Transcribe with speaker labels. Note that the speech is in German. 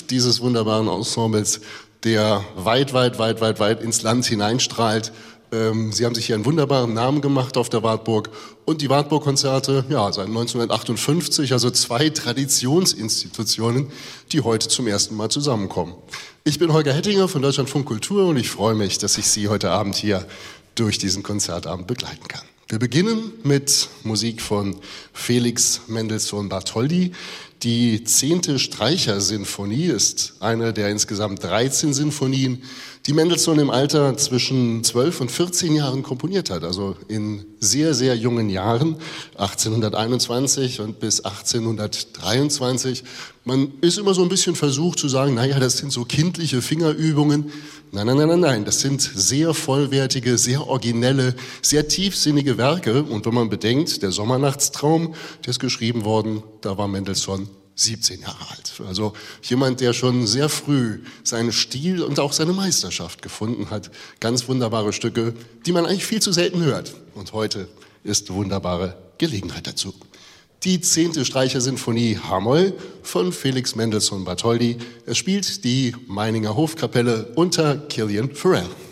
Speaker 1: dieses wunderbaren Ensembles, der weit ins Land hineinstrahlt. Sie haben sich hier einen wunderbaren Namen gemacht auf der Wartburg und die Wartburg-Konzerte, ja, seit 1958, also 2 Traditionsinstitutionen, die heute zum ersten Mal zusammenkommen. Ich bin Holger Hettinger von Deutschlandfunk Kultur und ich freue mich, dass ich Sie heute Abend hier durch diesen Konzertabend begleiten kann. Wir beginnen mit Musik von Felix Mendelssohn Bartholdy. Die 10. Streichersinfonie ist eine der insgesamt 13 Sinfonien, die Mendelssohn im Alter zwischen 12 und 14 Jahren komponiert hat, also in sehr, sehr jungen Jahren, 1821 und bis 1823. Man ist immer so ein bisschen versucht zu sagen, naja, das sind so kindliche Fingerübungen. Nein, das sind sehr vollwertige, sehr originelle, sehr tiefsinnige Werke. Und wenn man bedenkt, der Sommernachtstraum, der ist geschrieben worden, da war Mendelssohn 17 Jahre alt. Also jemand, der schon sehr früh seinen Stil und auch seine Meisterschaft gefunden hat. Ganz wunderbare Stücke, die man eigentlich viel zu selten hört. Und heute ist wunderbare Gelegenheit dazu. Die 10. Streichersinfonie H-Moll von Felix Mendelssohn Bartholdy. Er spielt die Meininger Hofkapelle unter Killian Farrell.